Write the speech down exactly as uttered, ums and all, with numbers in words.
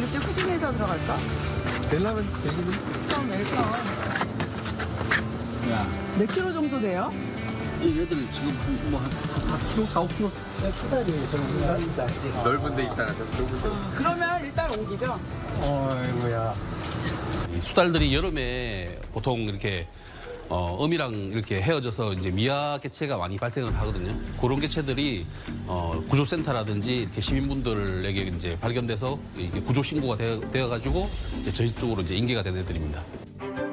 몇 대 후진해서 들어갈까? 되려면 되기는. 그럼 웰컴. 야, 몇 킬로 정도 돼요? 얘들 지금 한, 뭐, 한 사 킬로, 사, 오 킬로. 수달이 좀 넓다. 넓은 데 있다가 좀 좁은 데. 그러면 일단 옮기죠? 어이구야. 이 수달들이 여름에 보통 이렇게 어, 어미랑 이렇게 헤어져서 이제 미아 개체가 많이 발생을 하거든요. 그런 개체들이 어, 구조센터라든지 이렇게 시민분들에게 이제 발견돼서 이게 구조 신고가 되어, 되어가지고 이제 저희 쪽으로 이제 인계가 된 애들입니다.